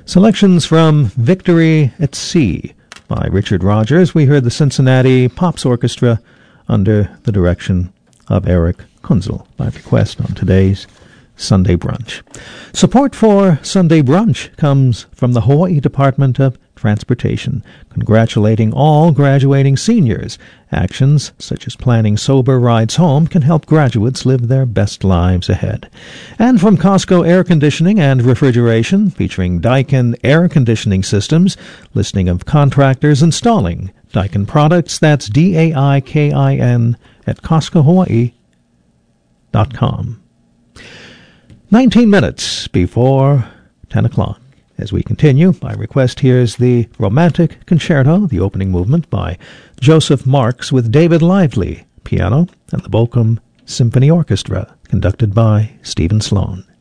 Selections from Victory at Sea by Richard Rogers. We heard the Cincinnati Pops Orchestra under the direction of Eric Kunzel by request on today's Sunday Brunch. Support for Sunday Brunch comes from the Hawaii Department of Transportation, congratulating all graduating seniors. Actions such as planning sober rides home can help graduates live their best lives ahead. And from Costco Air Conditioning and Refrigeration, featuring Daikin Air Conditioning Systems, listing of contractors installing Daikin products. That's DAIKIN at CostcoHawaii.com. 19 minutes before 10 o'clock. As we continue, by request, here's the Romantic Concerto, the opening movement by Joseph Marks with David Lively, piano, and the Bochum Symphony Orchestra, conducted by Stephen Sloan.